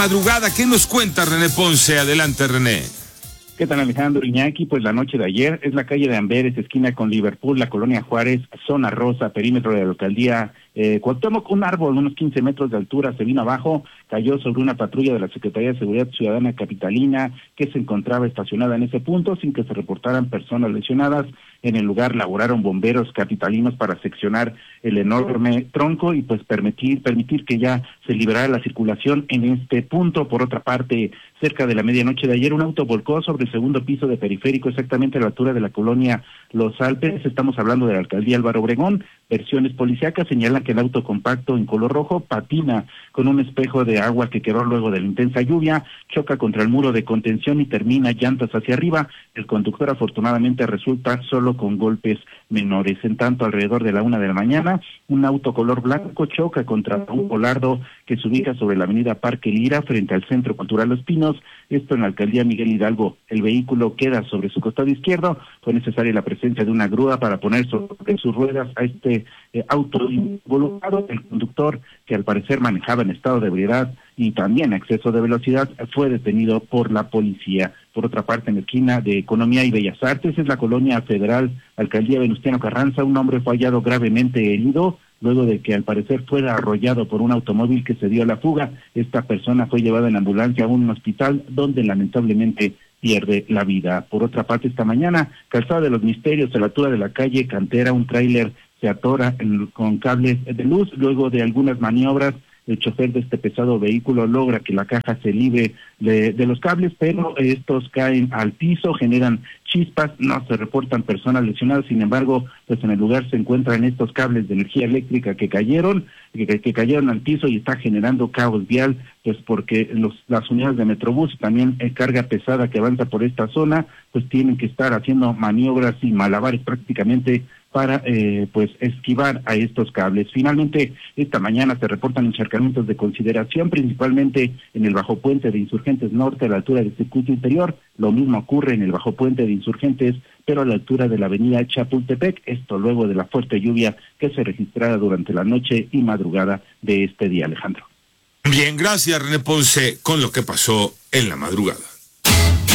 Madrugada, ¿qué nos cuenta René Ponce? Adelante, René. ¿Qué tal, Alejandro Iñaki? Pues la noche de ayer es la calle de Amberes, esquina con Liverpool, la colonia Juárez, zona rosa, perímetro de la alcaldía Cuauhtémoc. Un árbol de unos 15 metros de altura se vino abajo, cayó sobre una patrulla de la Secretaría de Seguridad Ciudadana capitalina que se encontraba estacionada en ese punto sin que se reportaran personas lesionadas. En el lugar laboraron bomberos capitalinos para seccionar el enorme tronco y pues permitir que ya se liberara la circulación en este punto. Por otra parte, cerca de la medianoche de ayer, un auto volcó sobre el segundo piso de Periférico, exactamente a la altura de la colonia Los Alpes. Estamos hablando de la alcaldía Álvaro Obregón. Versiones policíacas señalan que el auto compacto en color rojo patina con un espejo de agua que quedó luego de la intensa lluvia, choca contra el muro de contención y termina llantas hacia arriba. El conductor afortunadamente resulta solo con golpes menores. En tanto, alrededor de la 1 de la mañana, un auto color blanco choca contra un volardo que se ubica sobre la avenida Parque Lira frente al Centro Cultural Los Pinos, esto en la alcaldía Miguel Hidalgo. El vehículo queda sobre su costado izquierdo. Fue necesaria la presencia de una grúa para poner sobre sus ruedas a este auto involucrado. El conductor, que al parecer manejaba en estado de ebriedad y también a exceso de velocidad, fue detenido por la policía. Por otra parte, en la esquina de Economía y Bellas Artes, es la colonia Federal, alcaldía Venustiano Carranza, un hombre fue hallado gravemente herido luego de que al parecer fuera arrollado por un automóvil que se dio a la fuga. Esta persona fue llevada en ambulancia a un hospital donde lamentablemente pierde la vida. Por otra parte, esta mañana, Calzada de los Misterios, a la altura de la calle Cantera, un tráiler se atora con cables de luz. Luego de algunas maniobras, el chofer de este pesado vehículo logra que la caja se libre de los cables, pero estos caen al piso, generan chispas, no se reportan personas lesionadas. Sin embargo, pues en el lugar se encuentran estos cables de energía eléctrica que cayeron al piso y está generando caos vial, pues porque las unidades de Metrobús, también carga pesada que avanza por esta zona, pues tienen que estar haciendo maniobras y malabares prácticamente para pues esquivar a estos cables. Finalmente, esta mañana se reportan encharcamientos de consideración, principalmente en el Bajo Puente de Insurgentes Norte a la altura del Circuito Interior. Lo mismo ocurre en el Bajo Puente de Insurgentes, pero a la altura de la avenida Chapultepec, esto luego de la fuerte lluvia que se registrara durante la noche y madrugada de este día, Alejandro. Bien, gracias René Ponce con lo que pasó en la madrugada.